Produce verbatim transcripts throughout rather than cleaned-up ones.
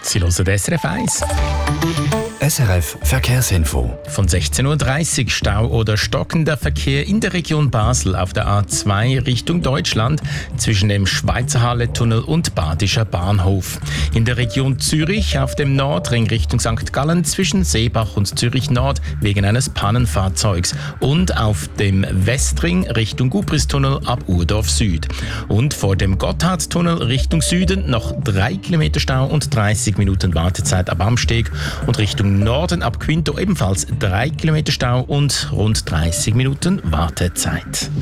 Sie hören S R F eins. S R F Verkehrsinfo. Von sechzehn Uhr dreißig Stau oder stockender Verkehr in der Region Basel auf der A zwei Richtung Deutschland zwischen dem Schweizerhalle-Tunnel und Badischer Bahnhof. In der Region Zürich auf dem Nordring Richtung Sankt Gallen zwischen Seebach und Zürich Nord wegen eines Pannenfahrzeugs. Und auf dem Westring Richtung Gubristunnel ab Urdorf Süd. Und vor dem Gotthardtunnel Richtung Süden noch drei Kilometer Stau und dreißig Minuten Wartezeit ab Amsteg und Richtung Norden ab Quinto ebenfalls drei Kilometer Stau und rund dreißig Minuten Wartezeit.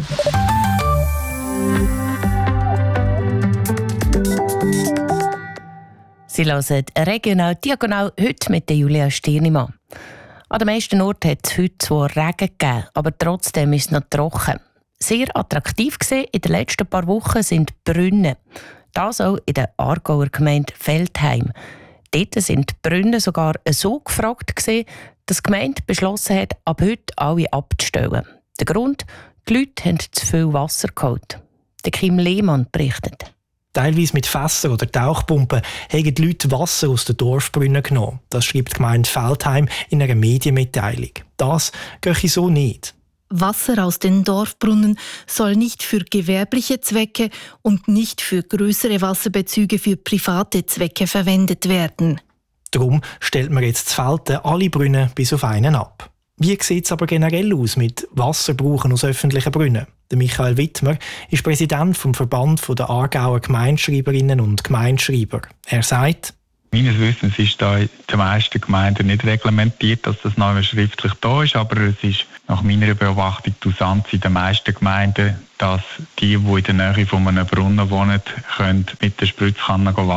Sie hören regional diagonal heute mit der Julia Stirnimann. An den meisten Orten hat es heute zwar Regen gegeben, aber trotzdem ist es noch trocken. Sehr attraktiv gesehen in den letzten paar Wochen sind Brunnen. Das auch in der Aargauer Gemeinde Veltheim. Dort sind die Brunnen sogar so gefragt gewesen, dass die Gemeinde beschlossen hat, ab heute alle abzustellen. Der Grund? Die Leute haben zu viel Wasser geholt. Der Kim Lehmann berichtet. Teilweise mit Fässern oder Tauchpumpen haben die Leute Wasser aus den Dorfbrunnen genommen. Das schreibt die Gemeinde Veltheim in einer Medienmitteilung. Das gehe so nicht. Wasser aus den Dorfbrunnen soll nicht für gewerbliche Zwecke und nicht für größere Wasserbezüge für private Zwecke verwendet werden. Darum stellt man jetzt zu Velten alle Brunnen bis auf einen ab. Wie sieht es aber generell aus mit Wasserbrauchen aus öffentlichen Brunnen? Der Michael Wittmer ist Präsident vom Verband der Aargauer Gemeindeschreiberinnen und Gemeindeschreiber. Er sagt: Meines Wissens ist da in den meisten Gemeinden nicht reglementiert, dass das noch schriftlich da ist, aber es ist nach meiner Beobachtung die Usanz in den meisten Gemeinden, dass die, die in der Nähe von einem Brunnen wohnen, können mit der Spritzkanne Wasser